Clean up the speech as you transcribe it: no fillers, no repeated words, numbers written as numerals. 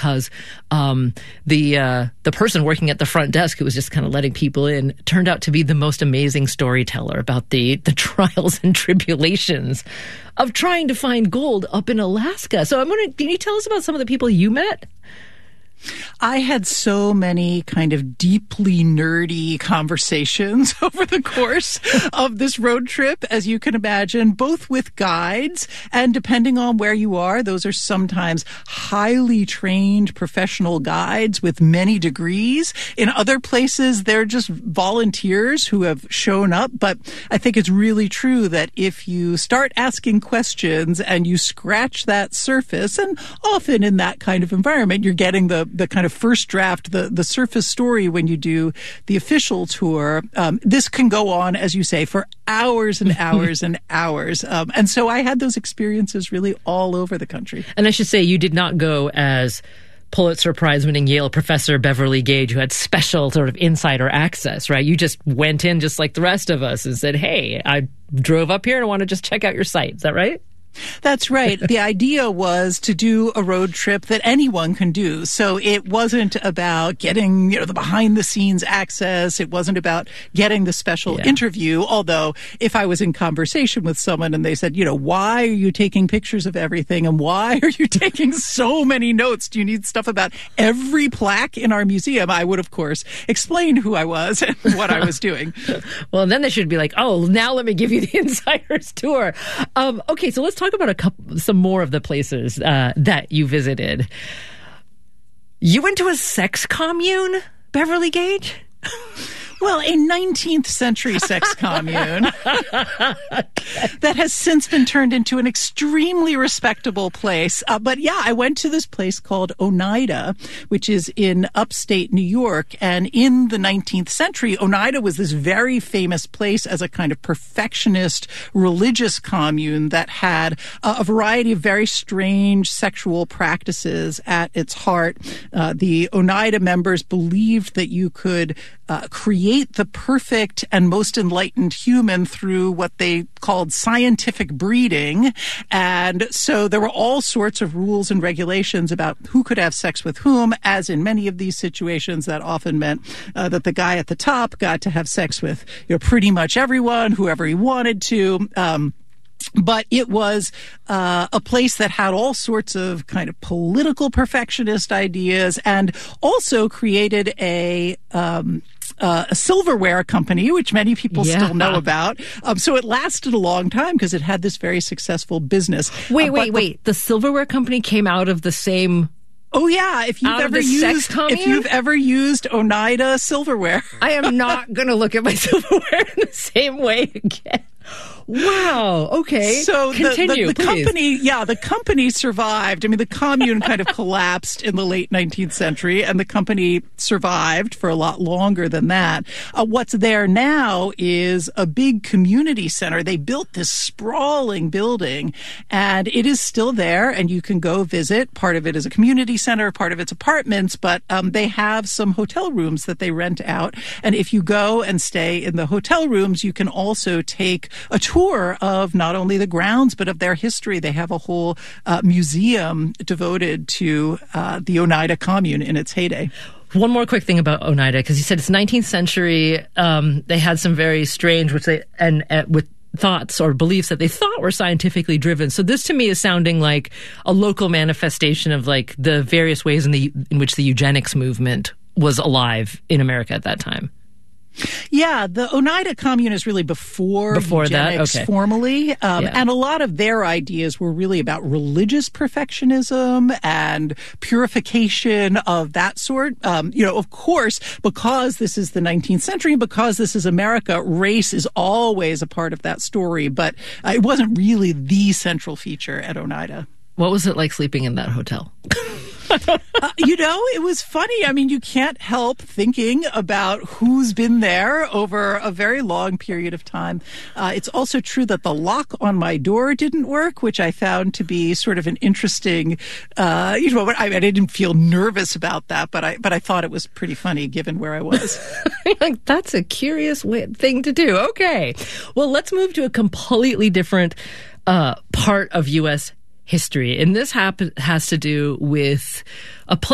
because the person working at the front desk who was just kind of letting people in turned out to be the most amazing storyteller about the trials and tribulations of trying to find gold up in Alaska. So I'm wondering, can you tell us about some of the people you met? I had so many kind of deeply nerdy conversations over the course of this road trip, as you can imagine, both with guides and depending on where you are, those are sometimes highly trained professional guides with many degrees. In other places, they're just volunteers who have shown up. But I think it's really true that if you start asking questions and you scratch that surface, and often in that kind of environment, you're getting the kind of first draft, the surface story when you do the official tour. This can go on, as you say, for hours and hours and hours. And so I had those experiences really all over the country. And I should say, you did not go as Pulitzer Prize-winning Yale professor Beverly Gage, who had special sort of insider access, right? You just went in just like the rest of us and said, hey, I drove up here and I want to just check out your site. Is that right? That's right. The idea was to do a road trip that anyone can do. So it wasn't about getting, the behind the scenes access. It wasn't about getting the special interview. Although if I was in conversation with someone and they said, why are you taking pictures of everything? And why are you taking so many notes? Do you need stuff about every plaque in our museum? I would, of course, explain who I was and what I was doing. Well, then they should be like, oh, now let me give you the insider's tour. Okay, so let's talk about some more of the places that you visited. You went to a sex commune, Beverly Gage? Well, a 19th century sex commune that has since been turned into an extremely respectable place. But yeah, I went to this place called Oneida, which is in upstate New York. And in the 19th century, Oneida was this very famous place as a kind of perfectionist religious commune that had a variety of very strange sexual practices at its heart. The Oneida members believed that you could create the perfect and most enlightened human through what they called scientific breeding. And so there were all sorts of rules and regulations about who could have sex with whom, as in many of these situations that often meant that the guy at the top got to have sex with pretty much everyone, whoever he wanted to. But it was a place that had all sorts of kind of political perfectionist ideas and also created a silverware company, which many people still know about. So it lasted a long time because it had this very successful business. Wait. The silverware company came out of the same... Oh, yeah. If you've ever used Oneida silverware. I am not going to look at my silverware in the same way again. Wow. Okay. So continue, the company, the company survived. I mean, the commune kind of collapsed in the late 19th century, and the company survived for a lot longer than that. What's there now is a big community center. They built this sprawling building, and it is still there, and you can go visit. Part of it is a community center, part of it's apartments, but they have some hotel rooms that they rent out. And if you go and stay in the hotel rooms, you can also take a tour of not only the grounds, but of their history. They have a whole museum devoted to the Oneida Commune in its heyday. One more quick thing about Oneida, because you said it's 19th century. They had some very strange, with thoughts or beliefs that they thought were scientifically driven. So this to me is sounding like a local manifestation of like the various ways in which the eugenics movement was alive in America at that time. Yeah, the Oneida Commune is really before eugenics formally. And a lot of their ideas were really about religious perfectionism and purification of that sort. Of course, because this is the 19th century, because this is America, race is always a part of that story. But it wasn't really the central feature at Oneida. What was it like sleeping in that hotel? It was funny. I mean, you can't help thinking about who's been there over a very long period of time. It's also true that the lock on my door didn't work, which I found to be sort of an interesting, I didn't feel nervous about that, but I thought it was pretty funny given where I was. Like, that's a curious thing to do. Okay. Well, let's move to a completely different part of U.S. history. And this has to do with a place